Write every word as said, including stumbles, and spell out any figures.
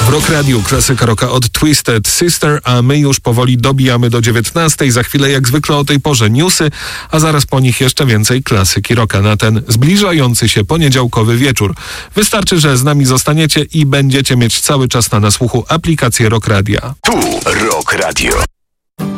W Rock Radio klasyka rocka od Twisted Sister, a my już powoli dobijamy do dziewiętnastej. Za chwilę jak zwykle o tej porze newsy, a zaraz po nich jeszcze więcej klasyki rocka na ten zbliżający się poniedziałkowy wieczór. Wystarczy, że z nami zostaniecie i będziecie mieć cały czas na nasłuchu aplikację Rock Radia. Tu Rock Radio.